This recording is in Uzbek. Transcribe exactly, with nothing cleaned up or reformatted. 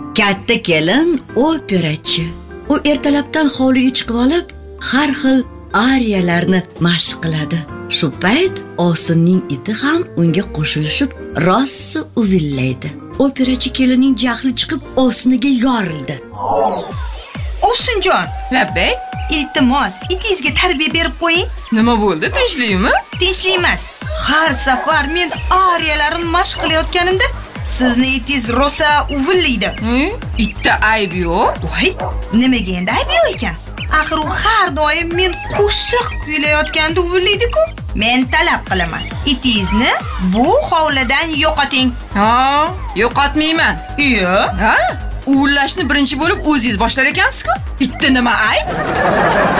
Katta kelin operachi. U ertalabdan hovliga chiqib olib, har xil ariyalarni mashq qiladi. Shu payt Osinning iti ham unga qo'shilishib rosa uvillaydi. Operachi kelinning jahli chiqib Osiniga yorildi. Osinjon, Labbay, iltimos, itingizga tarbiya berib qo'ying. nima bo'ldi? Tinchlikmi? Tinchlik emas. Har safar men ariyalarimni mashq qilayotganimda sizni itingiz rosa uvillaydi. Hmm? Itda ayb yo'q. Voy, nimaga endi ayb yo'q ekan? Axir u har doim men qo'shiq kuylayotganda uvillaydi-ku. Men talab qilaman. Itingizni bu hovlidan yo'qoting. Ha, yo'qotmayman. Iyo. Ha? Uvillashni birinchi bo'lib o'zingiz boshlar ekansiz-ku. Itda nima ayb?